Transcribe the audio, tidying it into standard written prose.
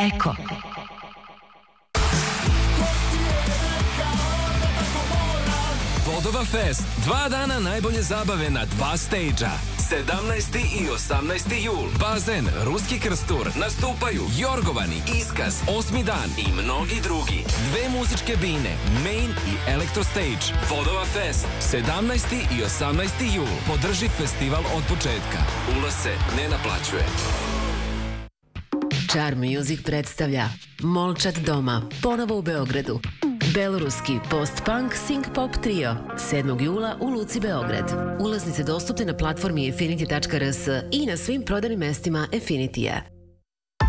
Eko. Vodova Fest. 2 dana najbolje zabave na 2 stage-a. 17. i 18. jul. Bazen, Ruski Krstur, nastupaju Jorgovani, Iskaz, 8. dan i mnogi drugi. 2 muzičke bine, Main i Electro Stage. Vodova Fest. 17. i 18. jul. Podrži festival od početka. Ulaz se ne naplaćuje. Charm Music predstavlja Molčat doma, ponovo u Beogradu. Beloruski post-punk sync-pop trio 7. jula u Luci Beograd. Ulaznice dostupne na platformi Affinity.rs i na svim prodajnim mestima Affinity-a.